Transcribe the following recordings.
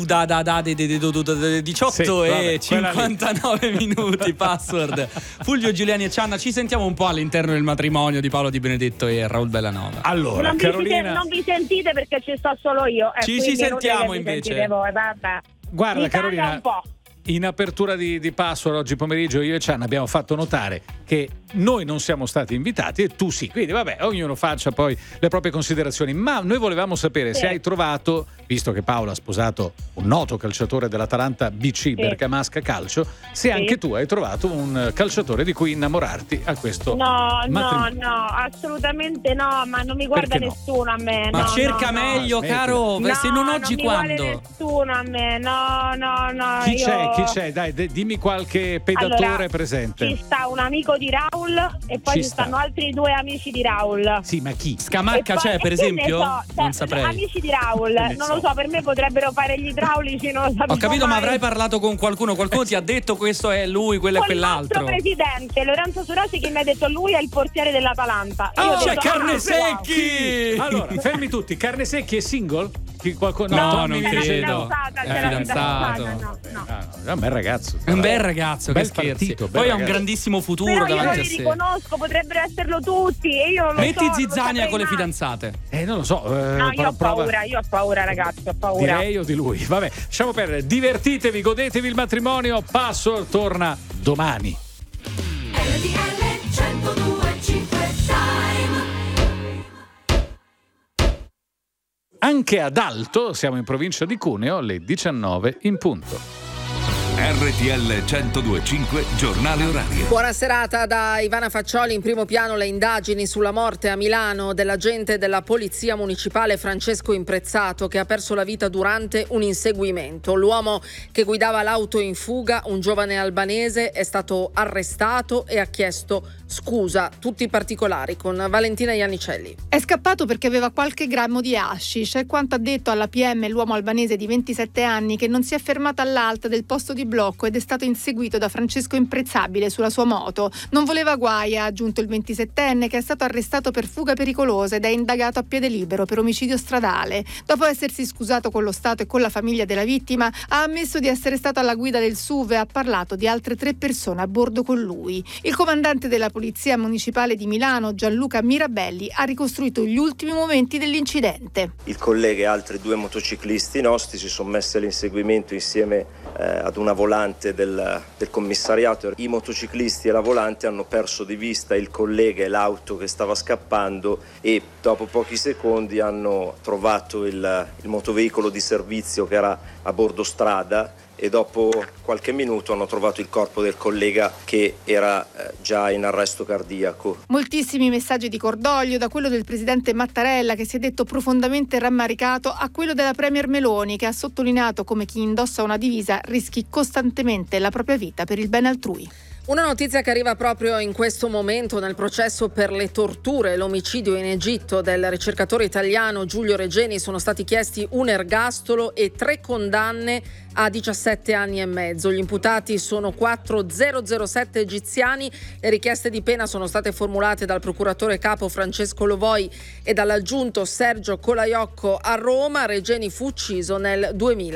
18 Sì, e vabbè, 59 minuti. Password. Fulvio, Giuliani e Cianna, ci sentiamo un po' all'interno del matrimonio di Paolo Di Benedetto e Raul Bellanova. Allora, non Carolina, non vi sentite perché ci sto solo io. Ci quindi sentiamo vi invece. sentite voi, vabbè. guarda Mi taglia Carolina, un po'. in apertura di Password oggi pomeriggio io e Cianna abbiamo fatto notare che noi non siamo stati invitati e tu sì, quindi vabbè, ognuno faccia poi le proprie considerazioni, ma noi volevamo sapere se hai trovato, visto che Paolo ha sposato un noto calciatore dell'Atalanta BC, Bergamasca Calcio, se anche tu hai trovato un calciatore di cui innamorarti a questo matrimonio. No, assolutamente no, ma non mi guarda Perché no? nessuno a me. Ma no, cerca no, meglio, smettila. caro, se non oggi mi quando? vuole nessuno a me, no. Chi c'è? Dai, dimmi qualche pedatore Allora, presente. Ci sta un amico di Raul e poi Ci ci sta. stanno altri 2 amici di Raul. Sì, ma chi? Scamacca E poi- c'è, per e che ne esempio? so, Non saprei. Amici di Raul, Ne non so. lo so, per me potrebbero fare gli idraulici, non lo sapevo Ho capito, ma mai. avrai parlato con qualcuno ti ha detto questo è lui, quello è Con il quell'altro. nostro presidente Lorenzo Surasi, che mi ha detto lui è il portiere dell'Atalanta. E io ho C'è detto, Carne wow. Secchi! Allora, fermi tutti. Carne Secchi è single? No, Tommy non c'è la credo. fidanzata, È c'è la fidanzato. fidanzata, no. È un bel ragazzo. È un bel ragazzo, Bel che scherzi. partito, bel Poi ha un ragazzo. grandissimo futuro Però io non davanti a li sé. riconosco, potrebbero esserlo tutti e io non lo so. Metti non lo zizzania saprei con le mai. fidanzate. Non lo so. No, io ho paura ragazzi, ho paura. Di lei o di lui? Vabbè, lasciamo perdere. Divertitevi, godetevi il matrimonio. Password torna domani. Anche ad Alto, siamo in provincia di Cuneo, le 19 in punto. RTL 102.5 Giornale Orario. Buona serata da Ivana Faccioli. In primo piano le indagini sulla morte a Milano dell'agente della Polizia Municipale Francesco Imprezzato, che ha perso la vita durante un inseguimento. L'uomo che guidava l'auto in fuga, un giovane albanese, è stato arrestato e ha chiesto scusa. Tutti i particolari con Valentina Iannicelli. È scappato perché aveva qualche grammo di hashish, è quanto ha detto alla PM l'uomo albanese di 27 anni, che non si è fermato all'alta del posto di blocco ed è stato inseguito da Francesco Imprezzabile sulla sua moto. Non voleva guai, ha aggiunto il 27enne, che è stato arrestato per fuga pericolosa ed è indagato a piede libero per omicidio stradale. Dopo essersi scusato con lo Stato e con la famiglia della vittima, ha ammesso di essere stato alla guida del SUV e ha parlato di altre 3 persone a bordo con lui. Il comandante della Polizia Municipale di Milano, Gianluca Mirabelli, ha ricostruito gli ultimi momenti dell'incidente. Il collega e altri 2 motociclisti nostri si sono messi all'inseguimento insieme ad una volante del commissariato. I motociclisti e la volante hanno perso di vista il collega e l'auto che stava scappando e dopo pochi secondi hanno trovato il motoveicolo di servizio che era a bordo strada e dopo qualche minuto hanno trovato il corpo del collega che era già in arresto cardiaco. Moltissimi messaggi di cordoglio, da quello del presidente Mattarella, che si è detto profondamente rammaricato, a quello della premier Meloni, che ha sottolineato come chi indossa una divisa rischi costantemente la propria vita per il bene altrui. Una notizia che arriva proprio in questo momento: nel processo per le torture e l'omicidio in Egitto del ricercatore italiano Giulio Regeni sono stati chiesti un ergastolo e 3 condanne a 17 anni e mezzo. Gli imputati sono 4 007 egiziani. Le richieste di pena sono state formulate dal procuratore capo Francesco Lovoi e dall'aggiunto Sergio Colaiocco a Roma. Regeni fu ucciso nel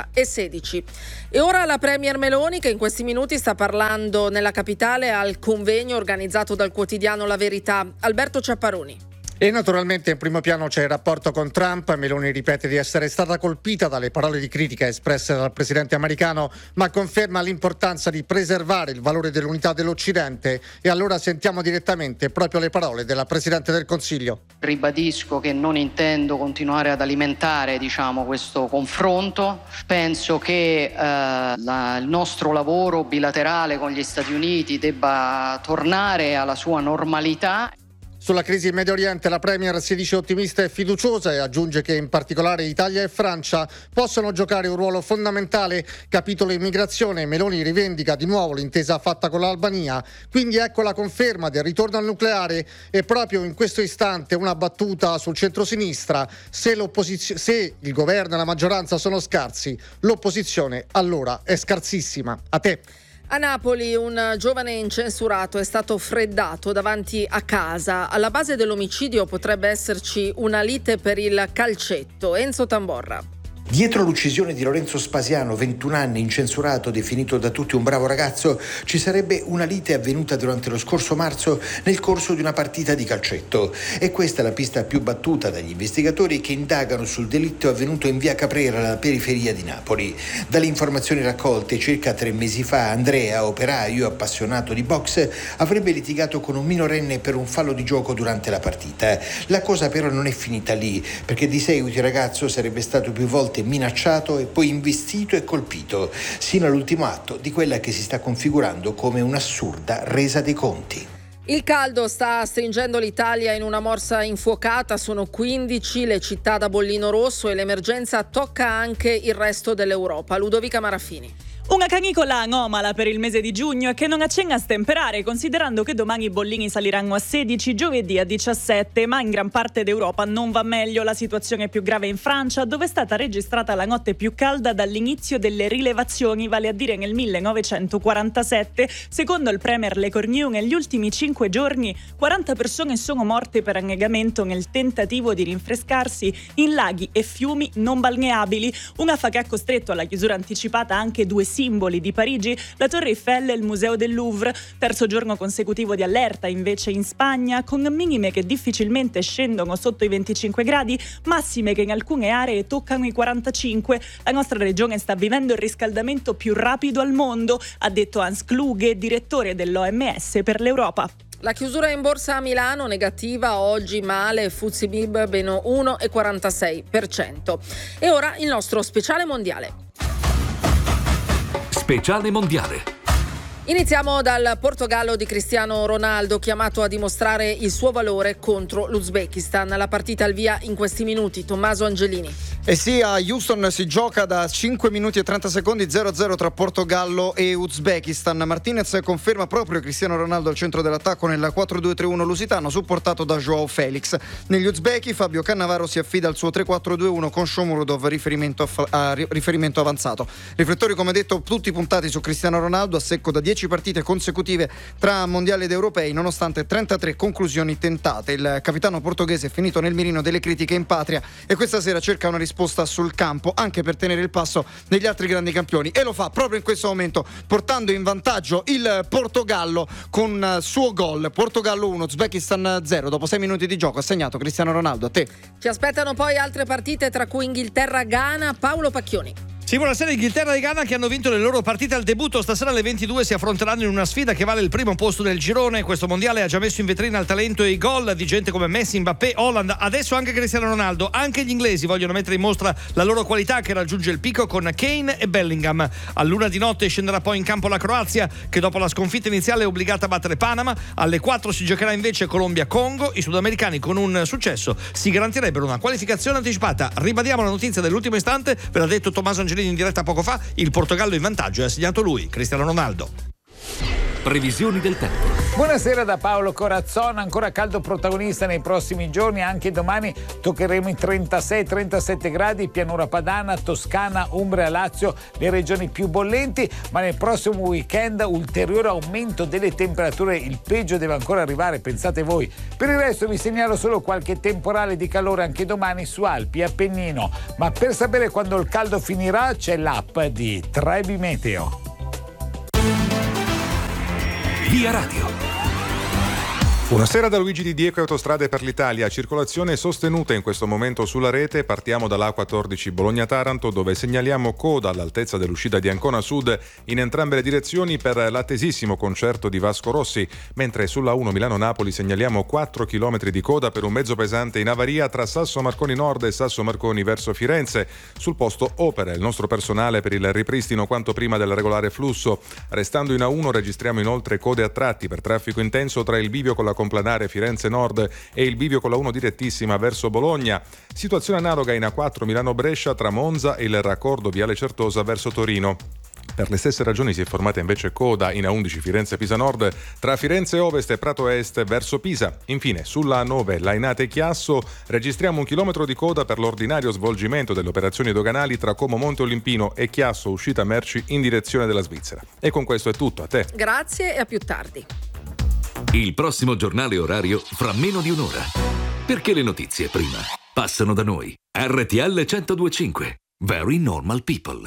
2016. E ora la premier Meloni, che in questi minuti sta parlando nella capitale al convegno organizzato dal quotidiano La Verità. Alberto Ciapparoni. E naturalmente in primo piano c'è il rapporto con Trump. Meloni ripete di essere stata colpita dalle parole di critica espresse dal presidente americano, ma conferma l'importanza di preservare il valore dell'unità dell'Occidente. E allora sentiamo direttamente proprio le parole della Presidente del Consiglio. Ribadisco che non intendo continuare ad alimentare, questo confronto. Penso che il nostro lavoro bilaterale con gli Stati Uniti debba tornare alla sua normalità. Sulla crisi in Medio Oriente la Premier si dice ottimista e fiduciosa e aggiunge che in particolare Italia e Francia possono giocare un ruolo fondamentale. Capitolo immigrazione, Meloni rivendica di nuovo l'intesa fatta con l'Albania, quindi ecco la conferma del ritorno al nucleare. E proprio in questo istante una battuta sul centrosinistra: se il governo e la maggioranza sono scarsi, l'opposizione allora è scarsissima. A te. A Napoli un giovane incensurato è stato freddato davanti a casa. Alla base dell'omicidio potrebbe esserci una lite per il calcetto. Enzo Tamborra. Dietro l'uccisione di Lorenzo Spasiano, 21 anni, incensurato, definito da tutti un bravo ragazzo, ci sarebbe una lite avvenuta durante lo scorso marzo nel corso di una partita di calcetto. E questa è la pista più battuta dagli investigatori che indagano sul delitto avvenuto in via Caprera, alla periferia di Napoli. Dalle informazioni raccolte, circa 3 mesi fa, Andrea, operaio appassionato di box, avrebbe litigato con un minorenne per un fallo di gioco durante la partita. La cosa però non è finita lì, perché di seguito il ragazzo sarebbe stato più volte minacciato e poi investito e colpito, sino all'ultimo atto di quella che si sta configurando come un'assurda resa dei conti. Il caldo sta stringendo l'Italia in una morsa infuocata, sono 15 le città da bollino rosso e l'emergenza tocca anche il resto dell'Europa. Ludovica Marafini. Una canicola anomala per il mese di giugno e che non accenna a stemperare, considerando che domani i bollini saliranno a 16, giovedì a 17, ma in gran parte d'Europa non va meglio. La situazione è più grave in Francia, dove è stata registrata la notte più calda dall'inizio delle rilevazioni, vale a dire nel 1947. Secondo il premier Le Cornu, negli ultimi 5 giorni 40 persone sono morte per annegamento nel tentativo di rinfrescarsi in laghi e fiumi non balneabili. Una fa che ha costretto alla chiusura anticipata anche 2 simboli di Parigi, la Torre Eiffel e il Museo del Louvre. Terzo giorno consecutivo di allerta invece in Spagna, con minime che difficilmente scendono sotto i 25 gradi, massime che in alcune aree toccano i 45. La nostra regione sta vivendo il riscaldamento più rapido al mondo, ha detto Hans Kluge, direttore dell'OMS per l'Europa. La chiusura in borsa a Milano negativa, oggi male, FTSE MIB meno 1,46%. E ora il nostro speciale mondiale. Speciale mondiale. Iniziamo dal Portogallo di Cristiano Ronaldo, chiamato a dimostrare il suo valore contro l'Uzbekistan. La partita al via in questi minuti. Tommaso Angelini. E sì, a Houston si gioca da 5 minuti e 30 secondi 0-0 tra Portogallo e Uzbekistan. Martinez conferma proprio Cristiano Ronaldo al centro dell'attacco nel 4-2-3-1 lusitano, supportato da Joao Felix. Negli uzbeki Fabio Cannavaro si affida al suo 3-4-2-1 con Shomurodov, riferimento avanzato. Riflettori, come detto, tutti puntati su Cristiano Ronaldo, a secco da 10 partite consecutive tra mondiali ed europei, nonostante 33 conclusioni tentate. Il capitano portoghese è finito nel mirino delle critiche in patria e questa sera cerca una risposta sul campo, anche per tenere il passo degli altri grandi campioni, e lo fa proprio in questo momento, portando in vantaggio il Portogallo con suo gol. Portogallo 1, Uzbekistan 0. Dopo 6 minuti di gioco ha segnato Cristiano Ronaldo. A te. Ci aspettano poi altre partite, tra cui Inghilterra-Ghana. Paolo Pacchioni. Sì, buonasera. Inghilterra e Ghana che hanno vinto le loro partite al debutto. Stasera alle 22 si affronteranno in una sfida che vale il primo posto del girone. Questo mondiale ha già messo in vetrina il talento e i gol di gente come Messi, Mbappé, Holland, adesso anche Cristiano Ronaldo. Anche gli inglesi vogliono mettere in mostra la loro qualità, che raggiunge il picco con Kane e Bellingham. All'1 di notte scenderà poi in campo la Croazia, che dopo la sconfitta iniziale è obbligata a battere Panama. Alle 4 si giocherà invece Colombia-Congo. I sudamericani con un successo si garantirebbero una qualificazione anticipata. Ribadiamo la notizia dell'ultimo istante, ve l'ha detto Tommaso Angelini in diretta poco fa. Il Portogallo in vantaggio e ha segnato lui, Cristiano Ronaldo. Previsioni del tempo. Buonasera da Paolo Corazzona. Ancora caldo protagonista nei prossimi giorni, anche domani toccheremo i 36-37 gradi, pianura padana, Toscana, Umbria, Lazio, le regioni più bollenti, ma nel prossimo weekend ulteriore aumento delle temperature, il peggio deve ancora arrivare, pensate voi. Per il resto vi segnalo solo qualche temporale di calore anche domani su Alpi e Appennino, ma per sapere quando il caldo finirà c'è l'app di Trebi Meteo. Via Radio. Buonasera da Luigi Di Diego, Autostrade per l'Italia. Circolazione sostenuta in questo momento sulla rete. Partiamo dall'A14 Bologna-Taranto, dove segnaliamo coda all'altezza dell'uscita di Ancona Sud in entrambe le direzioni per l'attesissimo concerto di Vasco Rossi, mentre sulla 1 Milano-Napoli segnaliamo 4 km di coda per un mezzo pesante in avaria tra Sasso Marconi Nord e Sasso Marconi verso Firenze. Sul posto opera il nostro personale per il ripristino quanto prima del regolare flusso. Restando in A1 registriamo inoltre code a tratti per traffico intenso tra il bivio con la complanare Firenze Nord e il bivio con la 1 direttissima verso Bologna. Situazione analoga in A4 Milano-Brescia tra Monza e il raccordo Viale Certosa verso Torino. Per le stesse ragioni si è formata invece coda in A11 Firenze-Pisa Nord tra Firenze Ovest e Prato Est verso Pisa. Infine sulla A9 Lainate Chiasso registriamo 1 chilometro di coda per l'ordinario svolgimento delle operazioni doganali tra Como Monte Olimpino e Chiasso uscita merci in direzione della Svizzera. E con questo è tutto, a te. Grazie e a più tardi. Il prossimo giornale orario fra meno di un'ora. Perché le notizie prima passano da noi. RTL 102.5. Very Normal People.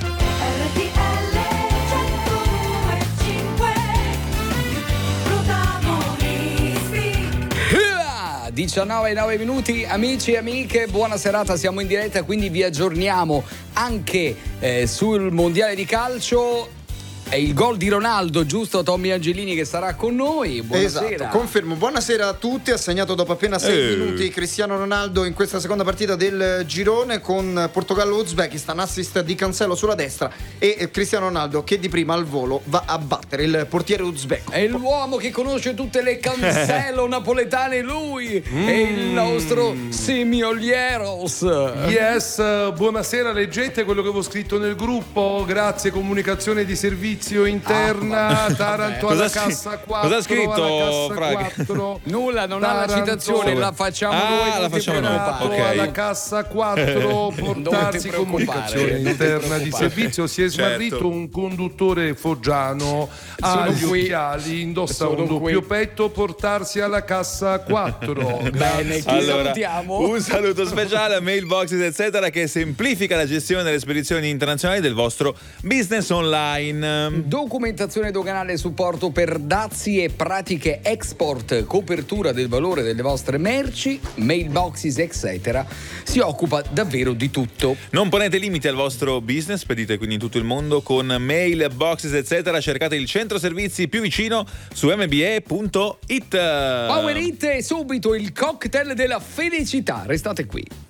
19:09 minuti, amici e amiche, buona serata, siamo in diretta, quindi vi aggiorniamo anche sul mondiale di calcio. È il gol di Ronaldo, giusto? Tommy Angelini che sarà con noi. Buonasera. Esatto, confermo. Buonasera a tutti. Ha segnato dopo appena 6 minuti Cristiano Ronaldo in questa seconda partita del girone con Portogallo-Uzbekistan. Assist di Cancelo sulla destra e Cristiano Ronaldo che di prima al volo va a battere il portiere uzbeko. È l'uomo che conosce tutte le Cancelo napoletane, lui è il nostro Simiolieros. Yes, buonasera, leggete quello che avevo scritto nel gruppo. Grazie, comunicazione di servizio interna. Taranto alla cassa 4. Cosa ha scritto, Frank? Nulla, non ha la citazione, la facciamo noi. La facciamo noi. Okay. Alla cassa 4, portarsi comunicazione interna di servizio. Si è smarrito un conduttore foggiano, ha gli occhiali, indossa un doppio petto, portarsi alla cassa 4. Bene, chi salutiamo? Un saluto speciale a Mailboxes eccetera, che semplifica la gestione delle spedizioni internazionali del vostro business online. Documentazione doganale, supporto per dazi e pratiche export, copertura del valore delle vostre merci, Mailboxes eccetera, si occupa davvero di tutto. Non ponete limiti al vostro business, spedite quindi in tutto il mondo con Mailboxes eccetera, cercate il centro servizi più vicino su mbe.it. Power It e subito il cocktail della felicità, restate qui.